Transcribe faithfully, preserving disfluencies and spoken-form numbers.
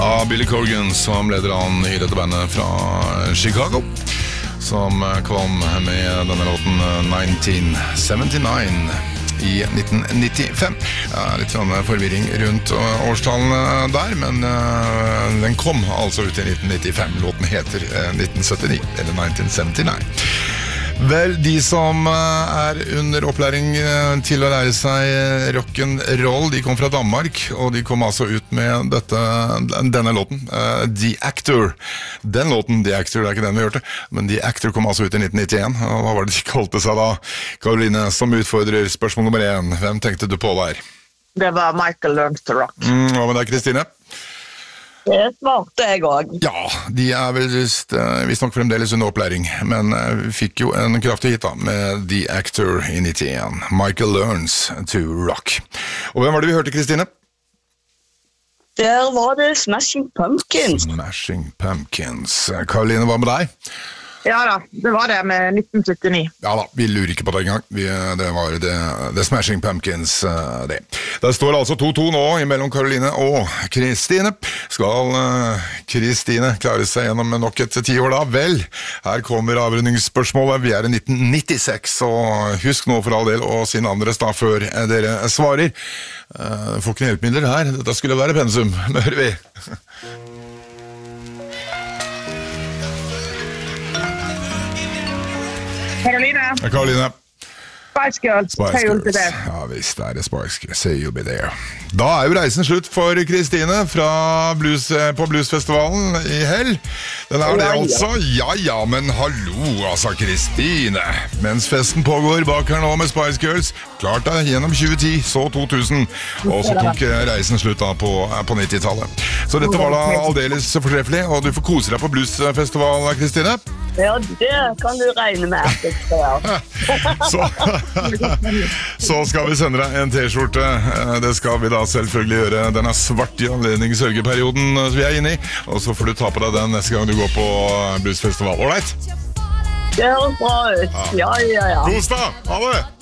av Billy Corgan, som leder an i dette bandet fra Chicago, som kom med denne låten nineteen seventy-nine i nitten nittifem. Ja, litt sånn forvirring rundt årstallene der, men uh, den kom altså ut i nitten nittifem. Låten heter uh, nitten syttini, eller nineteen seventy-nine. Vel, de som er under opplæring til å lære seg rock'n'roll, de kom fra Danmark, og de kom altså ut med dette, denne låten, uh, The Actor. Den låten, The Actor, det er ikke den vi hørte, men The Actor kom altså ut i nitten nittien, og hva var det de kalte seg da? Karoline, som utfordrer spørsmål nummer én, hvem tenkte du på der? Det var Michael Learns to Rock. Mm, hva med deg, Kristine? Det svarte jeg også. Ja, de er vel just, uh, visst nok fremdeles under opplæring, men uh, fikk jo en kraftig hit da, med The Actor i nittien. Michael Learns to Rock. Og hvem var det vi hørte, Kristine? Der var det Smashing Pumpkins. Smashing Pumpkins. Karoline, hva med deg? Ja da, det var det med nitten syttini. Ja da, vi lurer ikke på det engang. Vi, det var det, det Smashing Pumpkins, det. Det står altså to to nå mellom Karoline og Kristine. Skal Kristine klare seg gjennom nok et tiår da? Vel, her kommer avrundingsspørsmålet. Vi er i nitten nittiseks, og husk nå for all del å si navnet da før dere svarer. Uh, får ikke hjelpemidler her. Dette skulle være pensum, hører vi. Karoline. Karoline. Spice Girls. Spice Girls. Ja visst er det Spice Girls. Say you'll be there. Da er jo reisen slutt for Kristine fra blues, på Bluesfestivalen i Hell. Den er det altså. Ja, ja, men hallo altså, Kristine. Mens festen pågår bak her nå med Spice Girls, klart deg gjennom tjue ti, så to tusen, og så tok reisen slutt da på, på nittitallet. Så dette var da aldeles fortreffelig, og du får kose deg på Bluesfestival, Kristine. Ja, det kan du regne med at jeg skal gjøre. så, så skal vi sende deg en t-skjorte. Det skal vi da selvfølgelig gjøre. Den er svart i anledning sørgeperioden vi er inne i, og så får du ta på deg den neste gang du går på Bluesfestival. All right? Det høres bra ut. Ja, ja, ja. Kos deg! Ha det!